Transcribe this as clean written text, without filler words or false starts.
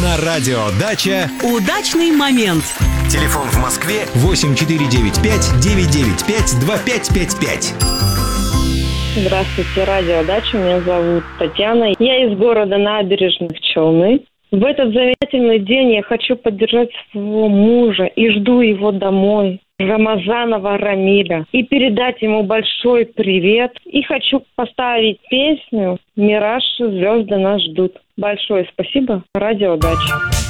На радио «Дача» удачный момент. Телефон в Москве 8495-995-2555. Здравствуйте, радио «Дача». Меня зовут Татьяна. Я из города Набережных Челны. В этот замечательный день я хочу поддержать своего мужа и жду его домой, Рамазанова Рамиля, и передать ему большой привет. И хочу поставить песню «Мираж, звезды нас ждут». Большое спасибо, радио «Дача».